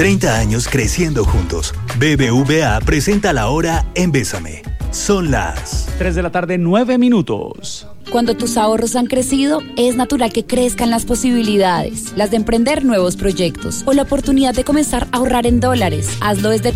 30 años creciendo juntos. BBVA presenta la hora en Bésame. Son las 3 de la tarde, 9 minutos. Cuando tus ahorros han crecido, es natural que crezcan las posibilidades, las de emprender nuevos proyectos o la oportunidad de comenzar a ahorrar en dólares. Hazlo desde